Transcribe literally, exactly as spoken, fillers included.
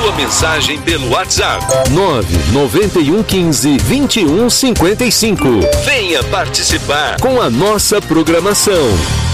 sua mensagem pelo WhatsApp. nove nove um um cinco, vinte e um cinquenta e cinco. Venha participar com a nossa programação.